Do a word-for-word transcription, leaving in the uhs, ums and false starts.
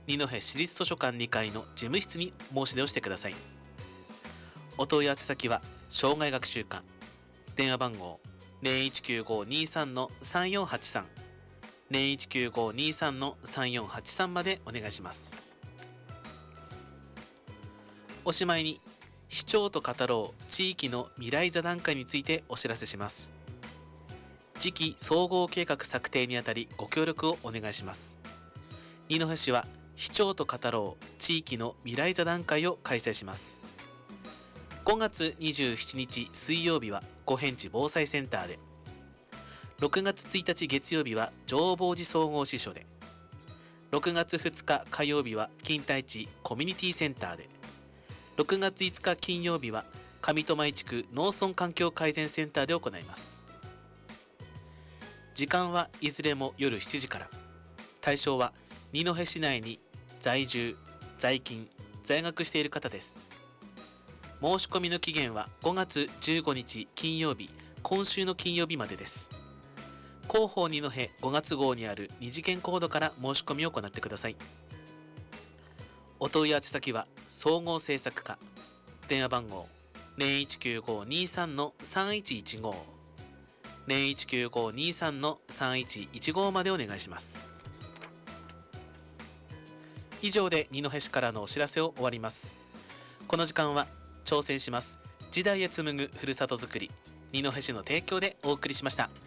二戸市立図書館にかいの事務室に申し出をしてください。お問い合わせ先は生涯学習館、電話番号 ゼロいちきゅうごにさんのさんよんはちさん ゼロいちきゅうごにさんのさんよんはちさんまでお願いします。おしまいに、市長と語ろう地域の未来座談会についてお知らせします。次期総合計画策定にあたりご協力をお願いします。二戸市は市長と語ろう地域の未来座談会を開催します。ごがつにじゅうしちにち水曜日は五辺地防災センターで、ろくがつついたち月曜日は浄法寺総合支所で、ろくがつふつか火曜日は錦帯地コミュニティセンターで、ろくがついつか金曜日は上苫井地区農村環境改善センターで行います。時間はいずれも夜しちじから。対象は二戸市内に在住、在勤、在学している方です。申し込みの期限はごがつじゅうごにち金曜日、今週の金曜日までです。広報二戸ごがつ号にある二次元コードから申し込みを行ってください。お問い合わせ先は総合政策課、電話番号 ゼロいちきゅうごにさんのさんいちいちご ゼロいちきゅうごにさんのさんいちいちごまでお願いします。以上で二戸市からのお知らせを終わります。この時間は挑戦します時代へ紡ぐふるさとづくり、二戸市の提供でお送りしました。